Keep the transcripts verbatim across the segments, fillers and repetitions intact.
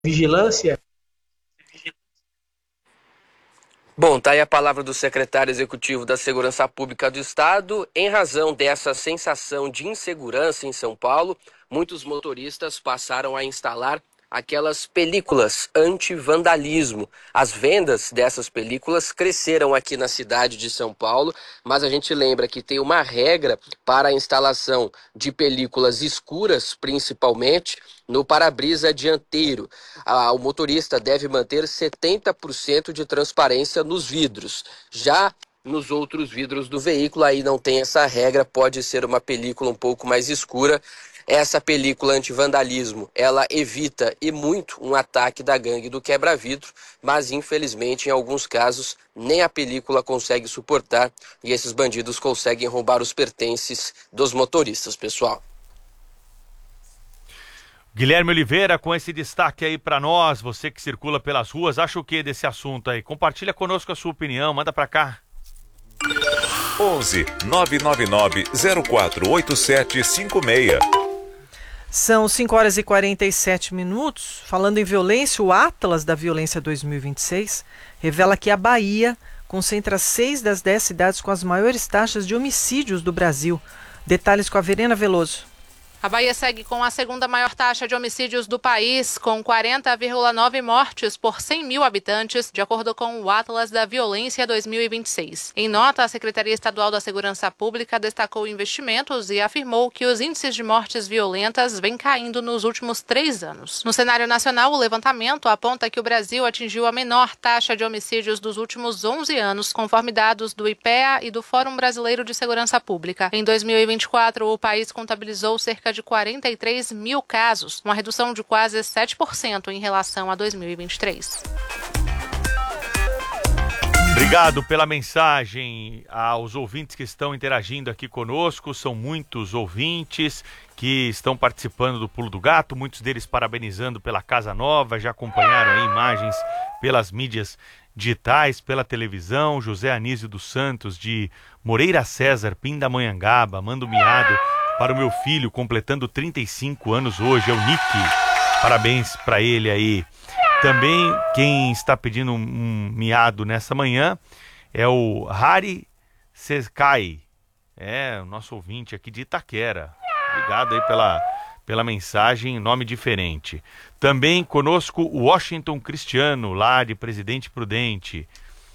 vigilância. Bom, tá aí a palavra do secretário executivo da Segurança Pública do Estado. Em razão dessa sensação de insegurança em São Paulo, muitos motoristas passaram a instalar aquelas películas anti-vandalismo. As vendas dessas películas cresceram aqui na cidade de São Paulo, mas a gente lembra que tem uma regra para a instalação de películas escuras, principalmente no para-brisa dianteiro. Ah, o motorista deve manter setenta por cento de transparência nos vidros. Já nos outros vidros do veículo, aí não tem essa regra, pode ser uma película um pouco mais escura. Essa película anti-vandalismo, ela evita e muito um ataque da gangue do quebra-vidro, mas infelizmente em alguns casos nem a película consegue suportar e esses bandidos conseguem roubar os pertences dos motoristas, pessoal. Guilherme Oliveira, com esse destaque aí para nós, você que circula pelas ruas, acha o que desse assunto aí? Compartilha conosco a sua opinião, manda para cá. onze nove nove nove zero quatro oito sete cinco seis. São cinco horas e quarenta e sete minutos. Falando em violência, o Atlas da Violência dois mil e vinte e seis revela que a Bahia concentra seis das dez cidades com as maiores taxas de homicídios do Brasil. Detalhes com a Verena Veloso. A Bahia segue com a segunda maior taxa de homicídios do país, com quarenta vírgula nove mortes por cem mil habitantes, de acordo com o Atlas da Violência dois mil e vinte e seis. Em nota, a Secretaria Estadual da Segurança Pública destacou investimentos e afirmou que os índices de mortes violentas vêm caindo nos últimos três anos. No cenário nacional, o levantamento aponta que o Brasil atingiu a menor taxa de homicídios dos últimos onze anos, conforme dados do IPEA e do Fórum Brasileiro de Segurança Pública. Em dois mil e vinte e quatro, o país contabilizou cerca de quarenta e três mil casos, uma redução de quase sete por cento em relação a dois mil e vinte e três. Obrigado pela mensagem aos ouvintes que estão interagindo aqui conosco. São muitos ouvintes que estão participando do Pulo do Gato, muitos deles parabenizando pela casa nova, já acompanharam aí imagens pelas mídias digitais, pela televisão. José Anísio dos Santos, de Moreira César, Pindamonhangaba, manda um miado para o meu filho, completando trinta e cinco anos hoje, é o Nick. Parabéns para ele aí. Também quem está pedindo um, um miado nessa manhã é o Hari Seskai, é o nosso ouvinte aqui de Itaquera. Obrigado aí pela, pela mensagem, nome diferente. Também conosco o Washington Cristiano, lá de Presidente Prudente.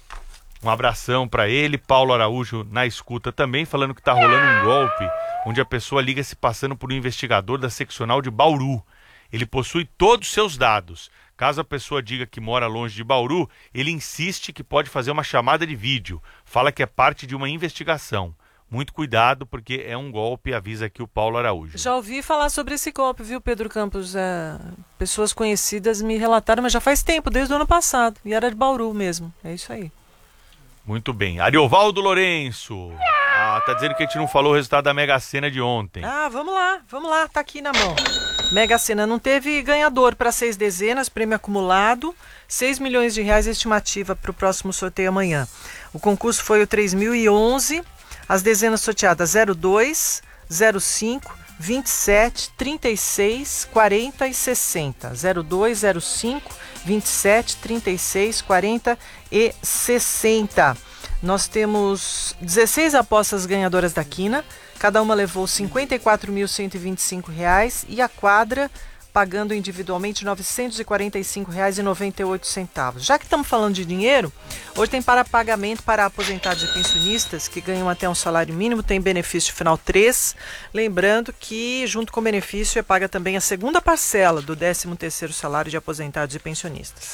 Um abração para ele. Paulo Araújo na escuta também, falando que está rolando um golpe onde a pessoa liga se passando por um investigador da seccional de Bauru. Ele possui todos os seus dados. Caso a pessoa diga que mora longe de Bauru, ele insiste que pode fazer uma chamada de vídeo. Fala que é parte de uma investigação. Muito cuidado, porque é um golpe, avisa aqui o Paulo Araújo. Já ouvi falar sobre esse golpe, viu, Pedro Campos? É, pessoas conhecidas me relataram, mas já faz tempo, desde o ano passado. E era de Bauru mesmo. É isso aí. Muito bem. Ariovaldo Lourenço. Ah, tá dizendo que a gente não falou o resultado da Mega Sena de ontem. Ah, vamos lá, vamos lá, tá aqui na mão. Mega Sena não teve ganhador para seis dezenas, prêmio acumulado, seis milhões de reais estimativa para o próximo sorteio amanhã. O concurso foi o três mil e onze, as dezenas sorteadas zero dois, zero cinco, vinte e sete, trinta e seis, quarenta e sessenta. zero dois, zero cinco, vinte e sete, trinta e seis, quarenta e sessenta. Nós temos dezesseis apostas ganhadoras da quina, cada uma levou cinquenta e quatro mil cento e vinte e cinco reais e a quadra pagando individualmente novecentos e quarenta e cinco reais e noventa e oito centavos. Já que estamos falando de dinheiro, hoje tem para pagamento para aposentados e pensionistas que ganham até um salário mínimo, tem benefício final três. Lembrando que junto com o benefício é paga também a segunda parcela do décimo terceiro salário de aposentados e pensionistas.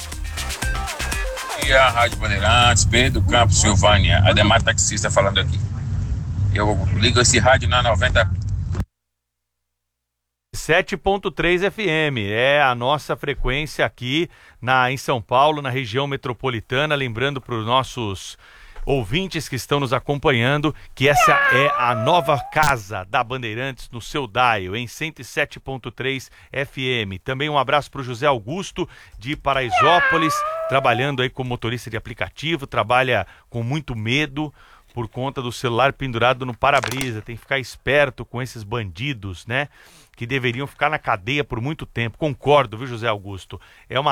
E a Rádio Bandeirantes, Pedro Campos, Silvânia, Ademar taxista falando aqui. Eu ligo esse rádio na noventa sete ponto três F M, é a nossa frequência aqui na, em São Paulo, na região metropolitana. Lembrando para os nossos ouvintes que estão nos acompanhando que essa é a nova casa da Bandeirantes no seu dial, em cento e sete ponto três F M. Também um abraço para o José Augusto de Paraisópolis, trabalhando aí como motorista de aplicativo, trabalha com muito medo, por conta do celular pendurado no para-brisa. Tem que ficar esperto com esses bandidos, né? Que deveriam ficar na cadeia por muito tempo. Concordo, viu, José Augusto? É uma